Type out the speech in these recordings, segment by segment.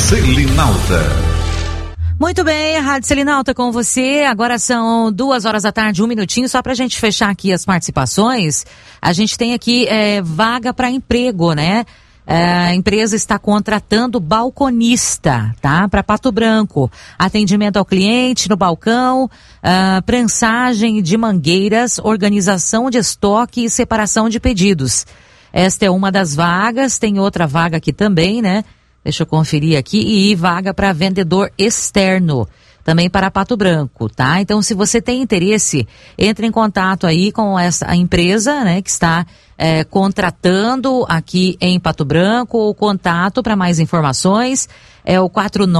Selinalta. Muito bem, Rádio Selinalta com você. Agora são 2h, 1 minutinho, só pra gente fechar aqui as participações. A gente tem aqui vaga para emprego, né? A empresa está contratando balconista, tá? Para Pato Branco. Atendimento ao cliente no balcão, prensagem de mangueiras, organização de estoque e separação de pedidos. Esta é uma das vagas, tem outra vaga aqui também, né? Deixa eu conferir aqui, e vaga para vendedor externo, também para Pato Branco, tá? Então, se você tem interesse, entre em contato aí com essa empresa, né, que está contratando aqui em Pato Branco. O contato para mais informações é o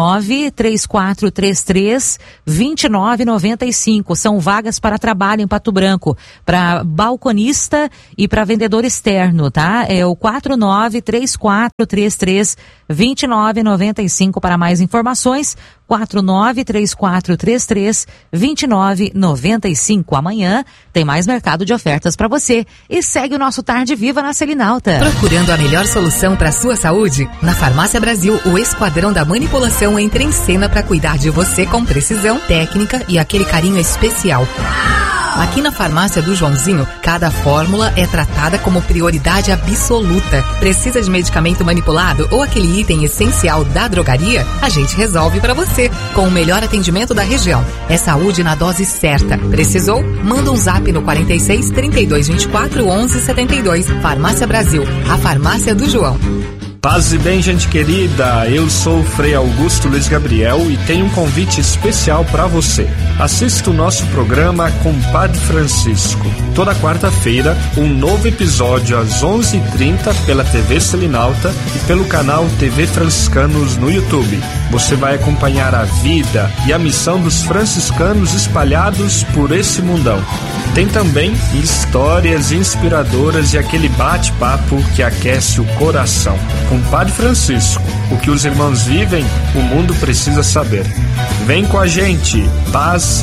49-3433-2995. São vagas para trabalho em Pato Branco, para balconista e para vendedor externo, tá? É o 49-3433-2995 para mais informações. 49-3433-2995. Amanhã tem mais mercado de ofertas para você. E segue o nosso Tarde Viva na Selinalta. Procurando a melhor solução para sua saúde? Na Farmácia Brasil, o Esquadrão da Manipulação entra em cena para cuidar de você com precisão, técnica e aquele carinho especial. Aqui na Farmácia do Joãozinho, cada fórmula é tratada como prioridade absoluta. Precisa de medicamento manipulado ou aquele item essencial da drogaria? A gente resolve para você, com o melhor atendimento da região. É saúde na dose certa. Precisou? Manda um zap no 46 32 24 11 72. Farmácia Brasil, a farmácia do João. Paz e bem, gente querida, eu sou o Frei Augusto Luiz Gabriel e tenho um convite especial para você. Assista o nosso programa Compadre Francisco. Toda quarta-feira, um novo episódio às 11h30 pela TV Selinalta e pelo canal TV Franciscanos no YouTube. Você vai acompanhar a vida e a missão dos franciscanos espalhados por esse mundão. Tem também histórias inspiradoras e aquele bate-papo que aquece o coração. Compadre Francisco, o que os irmãos vivem, o mundo precisa saber. Vem com a gente, paz